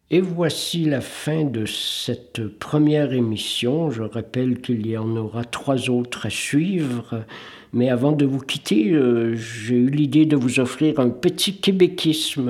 Et voici la fin de cette première émission. Je rappelle qu'il y en aura 3 autres à suivre. Mais avant de vous quitter, j'ai eu l'idée de vous offrir un petit québéquisme,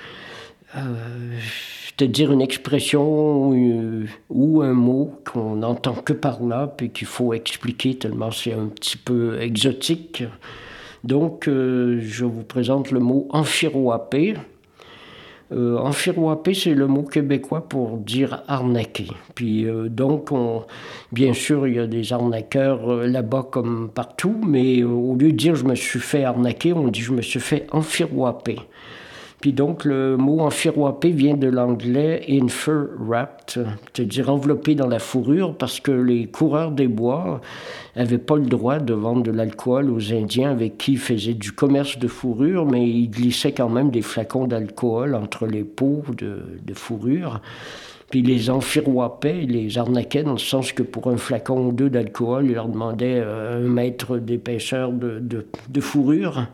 c'est-à-dire une expression ou un mot qu'on n'entend que par là, puis qu'il faut expliquer tellement c'est un petit peu exotique. Donc, je vous présente le mot enfiroapé. Enfiroapé, c'est le mot québécois pour dire arnaquer. Puis donc, bien sûr, il y a des arnaqueurs là-bas comme partout, mais au lieu de dire je me suis fait arnaquer, on dit je me suis fait enfiroaper. Puis donc, le mot enfiroapé vient de l'anglais in fur wrapped, c'est-à-dire enveloppé dans la fourrure, parce que les coureurs des bois n'avaient pas le droit de vendre de l'alcool aux Indiens avec qui ils faisaient du commerce de fourrure, mais ils glissaient quand même des flacons d'alcool entre les pots de fourrure. Puis ils les enfiroipaient, ils les arnaquaient dans le sens que pour un flacon ou deux d'alcool, ils leur demandaient 1 mètre d'épaisseur de fourrure.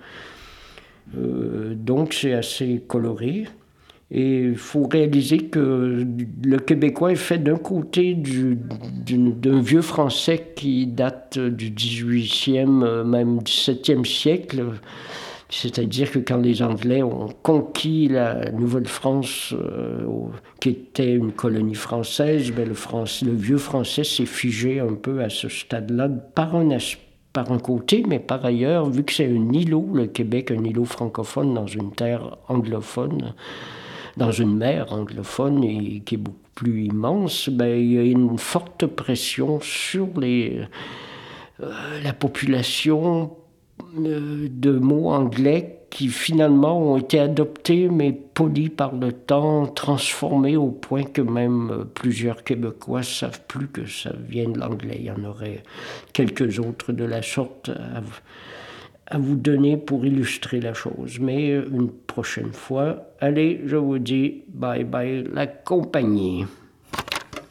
Donc c'est assez coloré. Et il faut réaliser que le québécois est fait d'un côté d'un vieux français qui date du 18e, même 17e siècle. C'est-à-dire que quand les Anglais ont conquis la Nouvelle-France, qui était une colonie française, ben le vieux français s'est figé un peu à ce stade-là par un côté, mais par ailleurs, vu que c'est un îlot, le Québec, un îlot francophone dans une terre anglophone, dans une mer anglophone et qui est beaucoup plus immense, ben, il y a une forte pression sur la population de mots anglais qui finalement ont été adoptés mais polis par le temps, transformés au point que même plusieurs Québécois ne savent plus que ça vient de l'anglais. Il y en aurait quelques autres de la sorte à vous donner pour illustrer la chose. Mais une prochaine fois, allez, je vous dis bye bye la compagnie.